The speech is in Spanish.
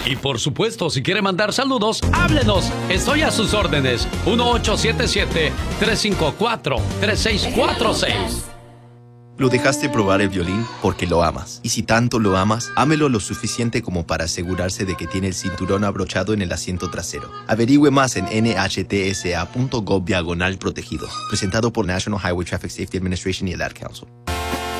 Y por supuesto, si quiere mandar saludos, háblenos. Estoy a sus órdenes. 1877-354-3646. Lo dejaste probar el violín porque lo amas. Y si tanto lo amas, ámelo lo suficiente como para asegurarse de que tiene el cinturón abrochado en el asiento trasero. Averigüe más en nhtsa.gov/protegido. Presentado por National Highway Traffic Safety Administration y el Ad Council.